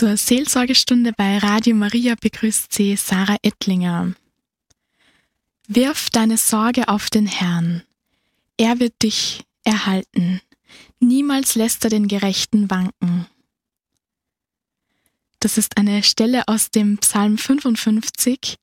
Zur Seelsorgestunde bei Radio Maria begrüßt Sie Sarah Ettlinger. Wirf deine Sorge auf den Herrn. Er wird dich erhalten. Niemals lässt er den Gerechten wanken. Das ist eine Stelle aus dem Psalm 55